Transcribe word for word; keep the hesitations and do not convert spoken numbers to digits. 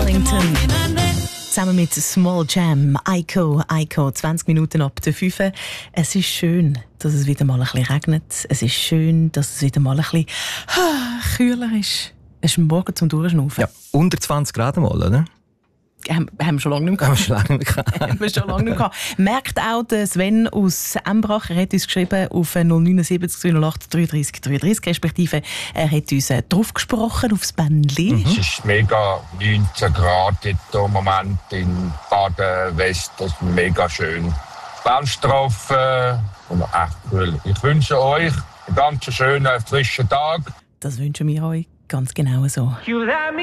Ellington. Zusammen mit Small Jam, Aiko, Aiko, zwanzig Minuten ab der fünf. Es ist schön, dass es wieder mal ein bisschen regnet. Es ist schön, dass es wieder mal ein bisschen kühler ist. Es ist morgen zum Durchschnaufen. Ja, unter zwanzig Grad mal, oder? Haben, haben wir schon lange nicht mehr gehabt. Haben wir schon lange nicht gehabt. haben wir schon lange nicht gehabt. Merkt auch der Sven aus Embrach, er hat uns geschrieben auf null neun sieben null acht dreiunddreißig dreiunddreißig, respektive er hat uns äh, drauf gesprochen aufs Bändli. Mhm. Es ist mega neunzehn Grad im Moment in Baden-West, das ist mega schön. Landstrafe und echt cool. Ich wünsche euch einen ganz schönen, frischen Tag. Das wünschen wir euch ganz genau so.